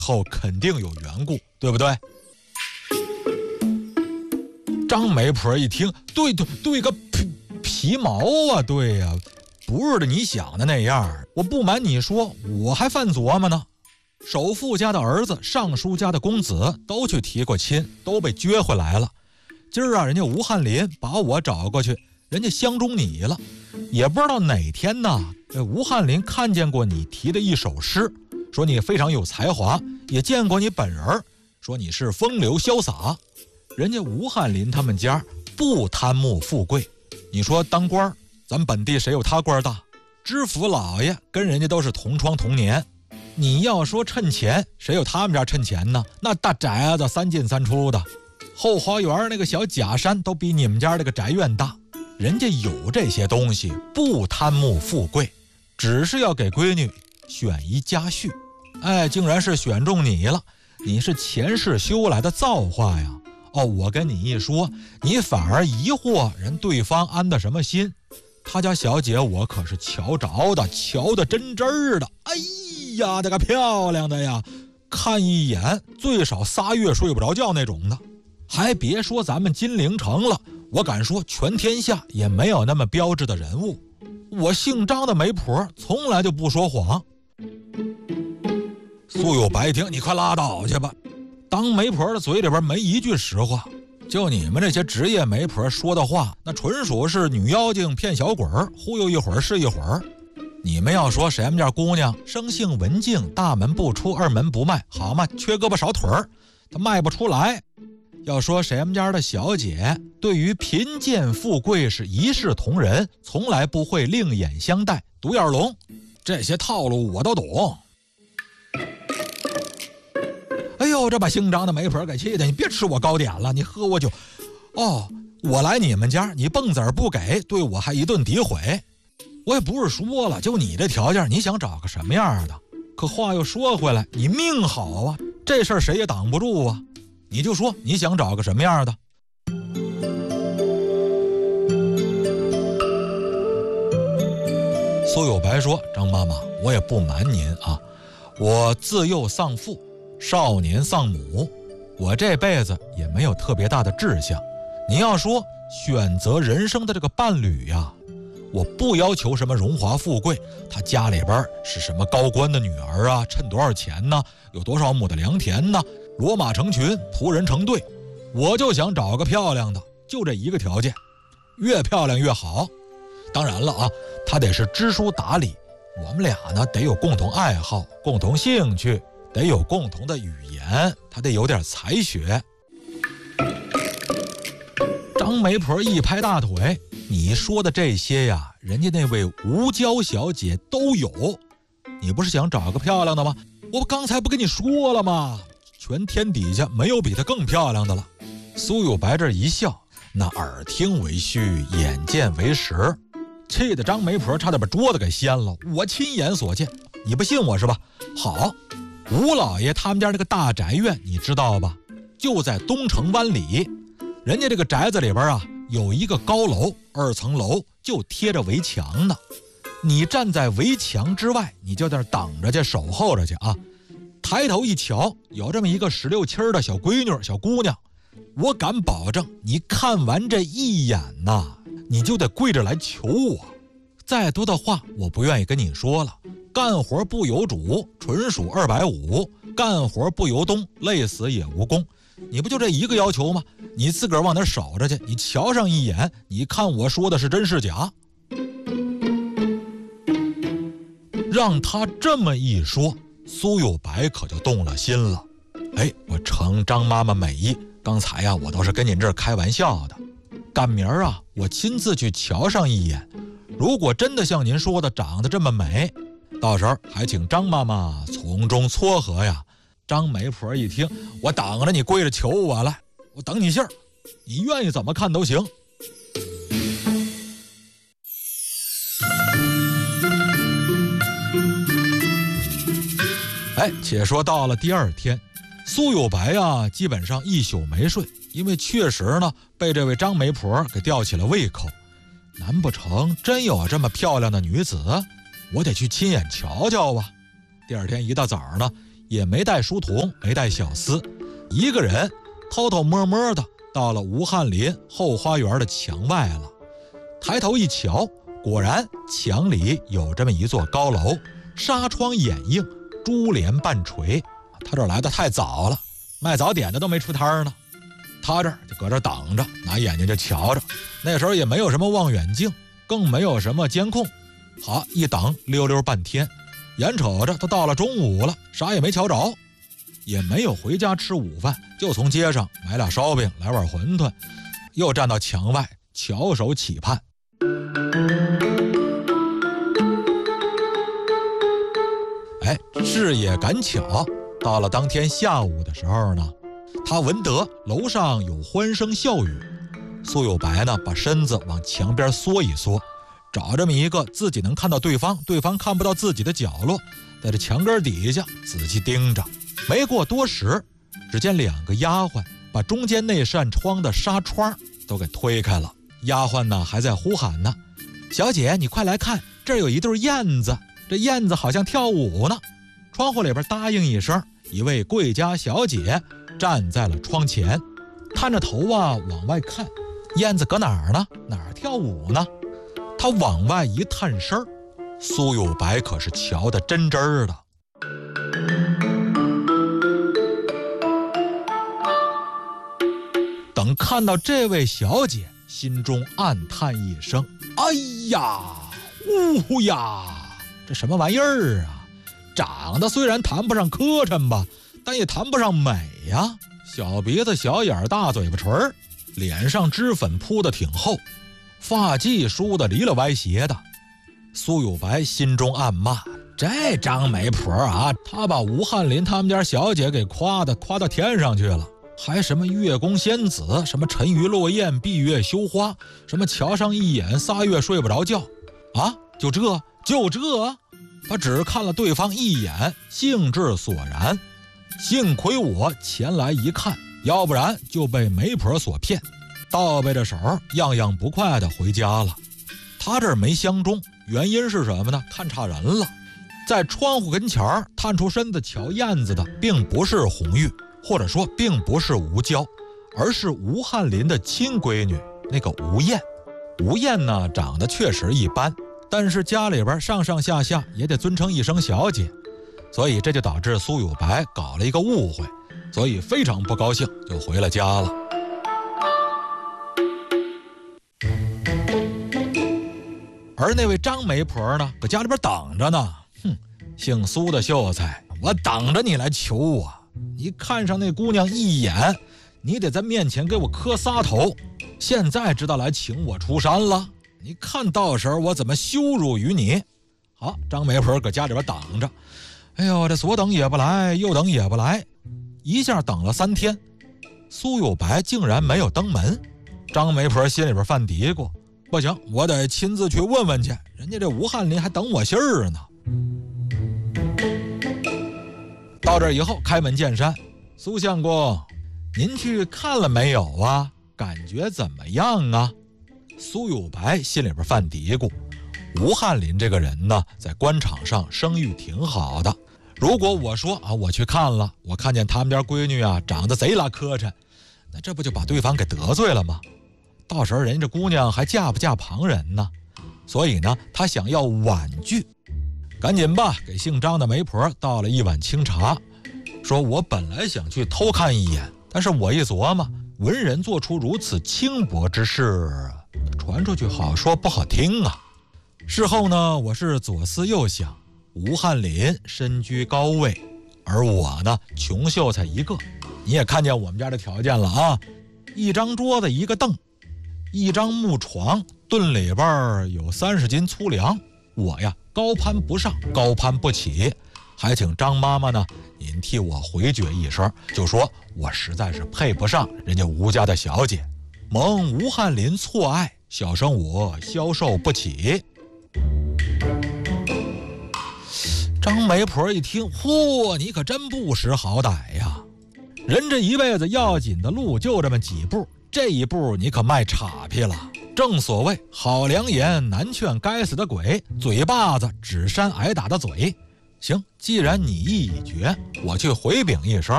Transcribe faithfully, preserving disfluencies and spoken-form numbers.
后肯定有缘故，对不对？张媒婆一听，对对对个皮皮毛啊，对呀、啊，不是的你想的那样。我不瞒你说，我还犯琢磨呢。首富家的儿子，尚书家的公子都去提过亲，都被撅回来了。今儿啊，人家吴翰林把我找过去，人家相中你了。也不知道哪天呢，吴翰林看见过你提的一首诗，说你非常有才华，也见过你本人，说你是风流潇洒。人家吴翰林他们家不贪慕富贵，你说当官，咱本地谁有他官大？知府老爷跟人家都是同窗同年。你要说趁钱，谁有他们家趁钱呢？那大宅子三进三出的，后花园那个小假山都比你们家这个宅院大。人家有这些东西，不贪慕富贵，只是要给闺女选一家婿。哎，竟然是选中你了，你是前世修来的造化呀！哦，我跟你一说，你反而疑惑人对方安的什么心。他家小姐我可是瞧着的，瞧得真真儿的。哎呀，这个漂亮的呀，看一眼最少仨月睡不着觉那种的。还别说咱们金陵城了，我敢说全天下也没有那么标致的人物。我姓张的媒婆从来就不说谎。苏有白听，你快拉倒去吧，当媒婆的嘴里边没一句实话，就你们这些职业媒婆说的话，那纯属是女妖精骗小鬼儿，忽悠一会儿是一会儿。你们要说谁们家姑娘生性文静，大门不出二门不迈，好嘛，缺胳膊少腿儿，她迈不出来。要说谁们家的小姐对于贫贱富贵是一视同仁，从来不会另眼相待，独眼龙，这些套路我都懂。哎呦，这把姓张的媒婆给气的，你别吃我糕点了，你喝我酒。哦，我来你们家，你蹦子儿不给，对我还一顿诋毁。我也不是说了，就你这条件，你想找个什么样的？可话又说回来，你命好啊，这事儿谁也挡不住啊。你就说你想找个什么样的？苏有白说，张妈妈，我也不瞒您啊，我自幼丧父，少年丧母，我这辈子也没有特别大的志向。你要说选择人生的这个伴侣呀，我不要求什么荣华富贵，他家里边是什么高官的女儿啊，趁多少钱呢，有多少亩的良田呢，骡马成群，仆人成队，我就想找个漂亮的，就这一个条件，越漂亮越好。当然了啊，他得是知书达理，我们俩呢得有共同爱好，共同兴趣，得有共同的语言，他得有点才学。张媒婆一拍大腿，你说的这些呀，人家那位吴娇小姐都有。你不是想找个漂亮的吗？我刚才不跟你说了吗？全天底下没有比她更漂亮的了。苏有白这一笑，那耳听为虚，眼见为实，气得张媒婆差点把桌子给掀了。我亲眼所见，你不信我是吧？好，吴老爷他们家这个大宅院你知道吧？就在东城湾里，人家这个宅子里边啊，有一个高楼，二层楼就贴着围墙呢。你站在围墙之外，你就在那等着去，守候着去啊。抬头一瞧，有这么一个十六七的小闺女、小姑娘，我敢保证，你看完这一眼呐，你就得跪着来求我。再多的话，我不愿意跟你说了。干活不由主，纯属二百五；干活不由东，累死也无功。你不就这一个要求吗？你自个儿往那守着去，你瞧上一眼，你看我说的是真是假？让他这么一说，苏有白可就动了心了。哎，我承张妈妈美意，刚才呀、啊，我都是跟您这儿开玩笑的。赶明儿啊，我亲自去瞧上一眼，如果真的像您说的长得这么美，到时候还请张妈妈从中撮合呀。张媒婆一听，我等着你跪着求我来，我等你信儿，你愿意怎么看都行。哎，且说到了第二天，苏有白啊，基本上一宿没睡，因为确实呢，被这位张媒婆给吊起了胃口。难不成真有这么漂亮的女子？我得去亲眼瞧瞧啊！第二天一大早呢， 也没带书童，没带小厮，一个人偷偷摸摸的到了吴翰林后花园的墙外了。抬头一瞧，果然墙里有这么一座高楼，纱窗掩映，珠帘半垂。他这儿来的太早了，卖早点的都没出摊呢。他这儿就搁这等着，拿眼睛就瞧着。那时候也没有什么望远镜，更没有什么监控。好，一等溜溜半天，眼瞅着都到了中午了，啥也没瞧着，也没有回家吃午饭，就从街上买俩烧饼，来碗馄饨，又站到墙外翘首企盼。哎，事也赶巧，到了当天下午的时候呢，他闻得楼上有欢声笑语。苏有白呢，把身子往墙边缩一缩，找这么一个自己能看到对方，对方看不到自己的角落，在这墙根底下仔细盯着。没过多时，只见两个丫鬟把中间那扇窗的纱窗都给推开了。丫鬟呢还在呼喊呢：“小姐，你快来看，这儿有一对燕子，这燕子好像跳舞呢。”窗户里边答应一声，一位贵家小姐站在了窗前，探着头啊往外看，燕子搁哪儿呢？哪儿跳舞呢？她往外一探身，苏有白可是瞧得真真儿的。等看到这位小姐，心中暗叹一声：“哎呀，呜呀，这什么玩意儿啊！长得虽然谈不上磕碜吧，但也谈不上美呀。小鼻子、小眼、大嘴巴唇，脸上脂粉铺得挺厚，发髻梳得离了歪斜的。”苏有白心中暗骂：“这张媒婆啊，她把吴翰林他们家小姐给夸的夸到天上去了。还什么月宫仙子，什么沉鱼落雁，闭月羞花，什么瞧上一眼仨月睡不着觉啊！就这就这，他只看了对方一眼，兴致索然。幸亏我前来一看，要不然就被媒婆所骗，倒背着手，样样不快的回家了。他这儿没相中，原因是什么呢？看差人了。在窗户跟前儿探出身子瞧燕子的，并不是红玉，或者说并不是吴娇，而是吴翰林的亲闺女，那个吴燕。吴燕呢，长得确实一般，但是家里边上上下下也得尊称一声小姐，所以这就导致苏有白搞了一个误会，所以非常不高兴，就回了家了。而那位张媒婆呢，搁家里边等着呢。哼，姓苏的秀才，我等着你来求我。你看上那姑娘一眼，你得在面前给我磕仨头。现在知道来请我出山了，你看到时候我怎么羞辱于你。好，张媒婆搁家里边等着。哎呦，这左等也不来，右等也不来，一下等了三天，苏有白竟然没有登门。张媒婆心里边犯嘀咕，不行，我得亲自去问问去，人家这吴翰林还等我信儿呢。到这以后开门见山：“苏相公，您去看了没有啊？感觉怎么样啊？”苏有白心里边犯嘀咕，吴翰林这个人呢，在官场上声誉挺好的。如果我说啊，我去看了，我看见他们家闺女啊长得贼拉磕碜，那这不就把对方给得罪了吗？到时候人家这姑娘还嫁不嫁旁人呢？所以呢，他想要婉拒。赶紧吧，给姓张的媒婆倒了一碗清茶，说我本来想去偷看一眼，但是我一琢磨，文人做出如此轻薄之事，传出去好说不好听啊。事后呢，我是左思右想，吴翰林身居高位，而我呢穷秀才一个，你也看见我们家的条件了啊，一张桌子一个凳，一张木床，炖里边有三十斤粗粮，我呀高攀不上，高攀不起，还请张妈妈呢您替我回绝一声，就说我实在是配不上人家吴家的小姐，蒙吴翰林错爱，小生我消受不起。张媒婆一听，嚯，你可真不识好歹呀，人这一辈子要紧的路就这么几步，这一步你可迈岔劈了。正所谓好良言难劝该死的鬼，嘴巴子只扇挨打的嘴。 行，既然你意已决，我去回禀一声，